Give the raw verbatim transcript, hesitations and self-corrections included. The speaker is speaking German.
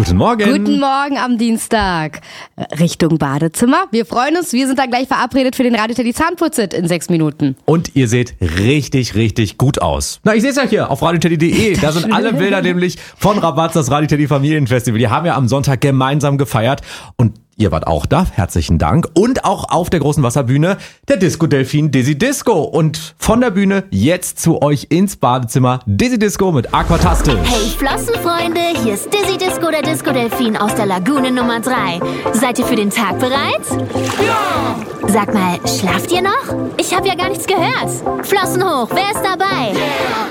Guten Morgen. Guten Morgen am Dienstag. Richtung Badezimmer. Wir freuen uns. Wir sind dann gleich verabredet für den Radio Teddy Zahnputz-Sit in sechs Minuten. Und ihr seht richtig, richtig gut aus. Na, ich sehe es ja hier auf radio teddy punkt de. Da sind alle Bilder nämlich von Rabazzas Radio Teddy Familienfestival. Die haben ja am Sonntag gemeinsam gefeiert. Und ihr wart auch da. Herzlichen Dank. Und auch auf der großen Wasserbühne der Disco-Delfin Dizzy Disco. Und von der Bühne jetzt zu euch ins Badezimmer Dizzy Disco mit Aquatastisch. Hey Flossenfreunde, hier ist Dizzy Disco, der Disco-Delfin aus der Lagune Nummer drei. Seid ihr für den Tag bereit? Ja! Sag mal, schlaft ihr noch? Ich habe ja gar nichts gehört. Flossen hoch, wer ist dabei? Yeah.